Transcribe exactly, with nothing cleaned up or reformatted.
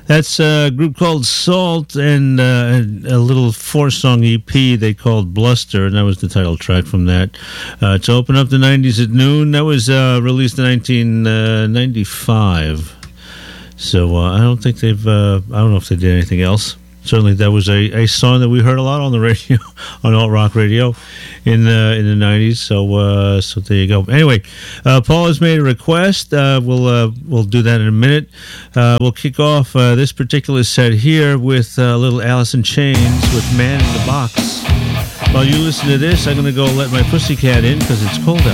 That's a group called Salt and uh, a little four-song E P they called Bluster, and that was the title track from that. Uh, to open up the nineties at noon, that was uh, released in nineteen ninety-five. So uh, I don't think they've, uh, I don't know if they did anything else. Certainly that was a, a song that we heard a lot on the radio, on alt rock radio in the in the nineties. So uh, so there you go. Anyway, uh, Paul has made a request. Uh, we'll uh, we'll do that in a minute. Uh, we'll kick off uh, this particular set here with uh, little Alice in Chains with Man in the Box. While you listen to this, I'm going to go let my pussycat in because it's cold out.